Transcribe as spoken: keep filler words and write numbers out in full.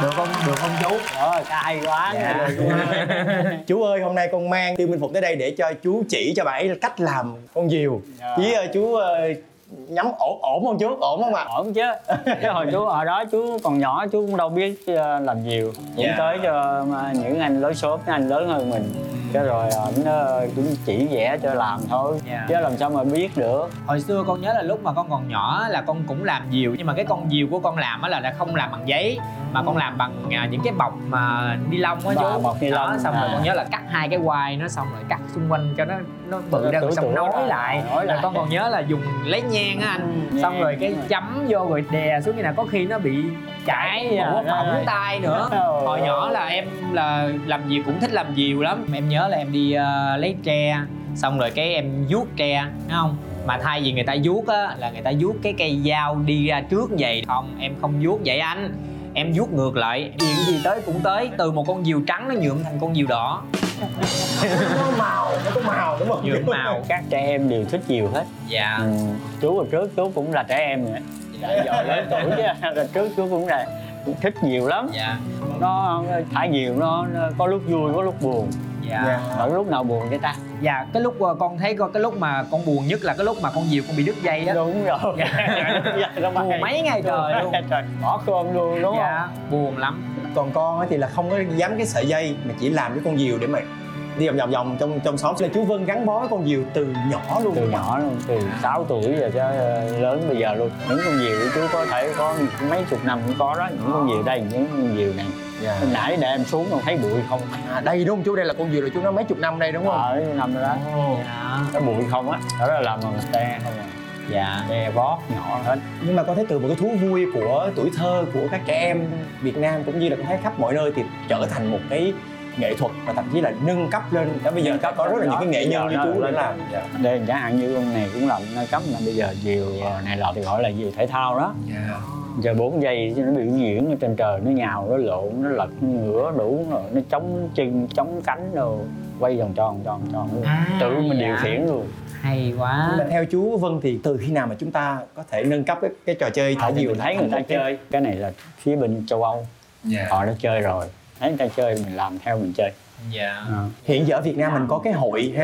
Được không, được không chú? Ờ, hay quá. Dạ. Chú ơi, hôm nay con mang Tiêu Minh Phụng tới đây để cho chú chỉ cho bà ấy cách làm con diều. Dạ. Với uh, chú uh, nhắm ổn ổn không chú? Ổn không ạ? Ổn chứ. Chứ hồi chú ở đó chú còn nhỏ chú cũng đâu biết uh, làm diều. Cũng Dạ. tới cho uh, những anh lối xóm, những anh lớn hơn mình. Cái rồi ảnh uh, cũng chỉ vẽ cho làm thôi. Dạ. Chứ làm sao mà biết được. Hồi xưa con nhớ là lúc mà con còn nhỏ là con cũng làm diều. Nhưng mà cái con diều của con làm á là đã không làm bằng giấy, mà con làm bằng à, những cái bọc mà ni lông á chú. Bọc ni lông. Đó, xong rồi À. con nhớ là cắt hai cái quai nó, xong rồi cắt xung quanh cho nó nó bự ra, rồi Tưởng xong tượng nối ra, lại. nối Rồi lại. con còn nhớ là dùng lấy nhang á anh, Ừ, xong nhang, rồi cái đúng rồi. chấm vô rồi đè xuống, như nào có khi nó bị chảy Chảy mũi ra, phỏng rồi. tay nữa. Ôi Hồi nhỏ là em là làm diều, cũng thích làm diều lắm. Em nhớ là em đi uh, lấy tre, xong rồi cái em vuốt tre, thấy không? Mà thay vì người ta vuốt á là người ta vuốt cái cây dao đi ra trước vậy. Không, em không vuốt vậy anh, em vuốt ngược lại, chuyện gì tới cũng tới. Từ một con diều trắng nó nhuộm thành con diều đỏ. Nó có màu, nó có màu đúng không? Nhuộm màu. Các trẻ em đều thích diều hết. Dạ. Ừ. Chú hồi trước chú cũng là trẻ em vậy. Dạ, giờ lớn tuổi chứ. Rồi trước chú cũng là thích diều lắm. Dạ. Nó thả diều nó, nó có lúc vui có lúc buồn. Dạ. Dạ. Ở lúc nào buồn vậy ta? Dạ, cái lúc uh, con thấy coi cái lúc mà con buồn nhất là cái lúc mà con diều con bị đứt dây á. Đúng rồi. Dạ. Buồn mấy ngày trời luôn. Trời, bỏ cơm luôn đúng Dạ, không? buồn lắm. Còn con á thì là không có dám cái sợi dây, mà chỉ làm cái con diều để mà đi vòng vòng vòng trong trong xóm. Là chú Vân gắn bó với con diều từ nhỏ luôn. Từ nhỏ luôn, từ sáu tuổi giờ cho lớn bây giờ luôn. Những con diều của chú có thể có mấy chục năm cũng có đó. Những con diều đây, những con diều này. Dạ. Hồi nãy để em xuống còn thấy bụi không. À, đây đúng không chú? Đây là con diều là chú nói mấy chục năm đây đúng không? Ở nằm đó. Ồ. Dạ. Cái bụi không á, đó là làm bằng tre không à. Dạ. Tre bót nhỏ hết. Nhưng mà con thấy từ một cái thú vui của tuổi thơ của các trẻ em Việt Nam, cũng như là con thấy khắp mọi nơi, thì trở thành một cái nghệ thuật và thậm chí là nâng cấp lên. Đó bây giờ có, có rất là những cái nghệ nhân như chú để làm. Dạ. Đây chẳng hạn như con này cũng làm nâng cấp, là bây giờ diều này là thì gọi là diều thể thao đó. Dạ. Giờ bốn giây cho nó biểu diễn ở trên trời, nó nhào, nó lộn, nó lật, nó ngửa đủ rồi, nó chống chân, chống cánh rồi quay vòng tròn tròn tròn luôn. À, Tự mình dạ. điều khiển luôn. Hay quá. Nhưng mà theo chú Vân thì từ khi nào mà chúng ta có thể nâng cấp cái, cái trò chơi thả Tại vì diều mình thấy thành người ta một cái- chơi, cái này là phía bên châu Âu, Dạ. họ đã chơi rồi, thấy người ta chơi mình làm theo mình chơi. Dạ. À. Hiện giờ ở Việt Nam mình có cái hội hay